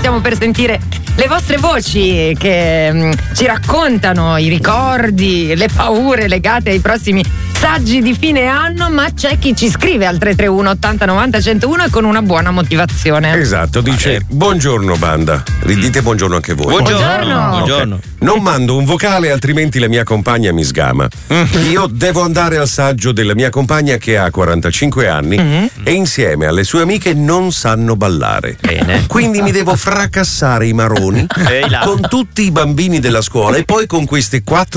stiamo per sentire le vostre voci che ci raccontano i ricordi, le paure legate ai prossimi saggi di fine anno, ma c'è chi ci scrive al 331 80 90 101 e con una buona motivazione. Esatto, dice: buongiorno banda, ridite buongiorno anche voi. Buongiorno. Okay. Non mando un vocale, altrimenti la mia compagna mi sgama. Io devo andare al saggio della mia compagna che ha 45 anni e insieme alle sue amiche non sanno ballare. Bene. Quindi mi devo fracassare i maroni con tutti i bambini della scuola e poi con queste 4